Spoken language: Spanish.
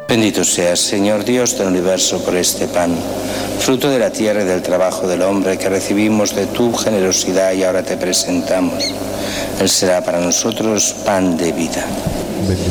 Bendito seas, Señor Dios del universo, por este pan, fruto de la tierra y del trabajo del hombre, que recibimos de tu generosidad y ahora te presentamos. Él será para nosotros pan de vida.